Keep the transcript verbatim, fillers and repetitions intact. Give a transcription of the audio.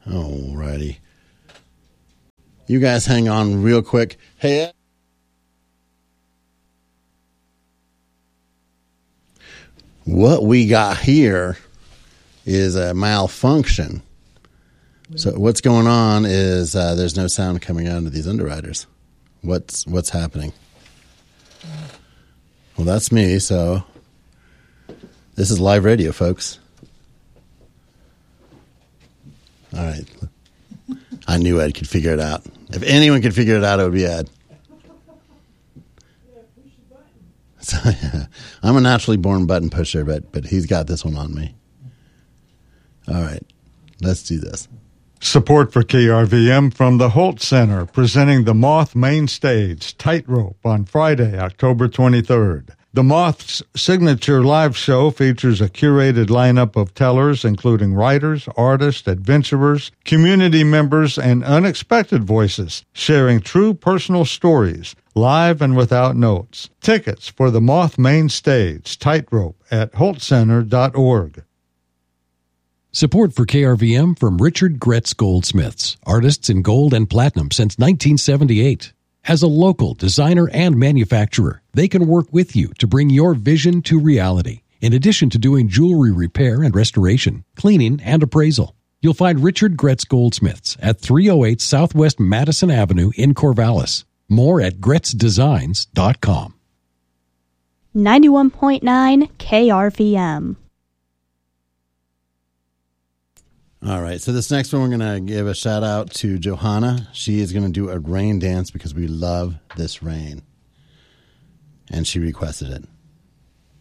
Alrighty. You guys hang on real quick. Hey, Ed. What we got here is a malfunction. So what's going on is uh, there's no sound coming out of these underwriters. What's what's happening? Well, that's me. So this is live radio, folks. All right. I knew Ed could figure it out. If anyone could figure it out, it would be Ed. So, yeah, I'm a naturally born button pusher, but but he's got this one on me. All right. Let's do this. Support for K R V M from the Holt Center, presenting the Moth Main Stage Tightrope on Friday, October twenty-third. The Moth's signature live show features a curated lineup of tellers, including writers, artists, adventurers, community members, and unexpected voices, sharing true personal stories, live and without notes. Tickets for the Moth Main Stage Tightrope at holt center dot org. Support for K R V M from Richard Gretz Goldsmiths, artists in gold and platinum since nineteen seventy-eight. As a local designer and manufacturer, they can work with you to bring your vision to reality. In addition to doing jewelry repair and restoration, cleaning, and appraisal, you'll find Richard Gretz Goldsmiths at three oh eight Southwest Madison Avenue in Corvallis. More at gretz designs dot com. ninety-one point nine K R V M. All right, so this next one we're going to give a shout out to Johanna. She is going to do a rain dance because we love this rain. And she requested it.